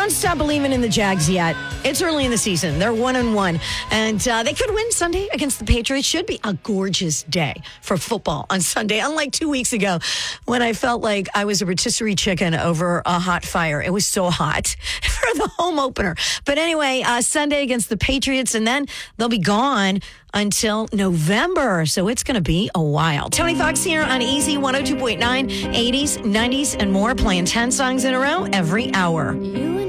Don't stop believing in the Jags yet. It's early in the season. They're 1-1. And they could win Sunday against the Patriots. Should be a gorgeous day for football on Sunday. Unlike 2 weeks ago when I felt like I was a rotisserie chicken over a hot fire. It was so hot for the home opener. But anyway, Sunday against the Patriots. And then they'll be gone until November. So it's going to be a while. Tony Fox here on Easy 102.9, 80s, 90s, and more, playing 10 songs in a row every hour.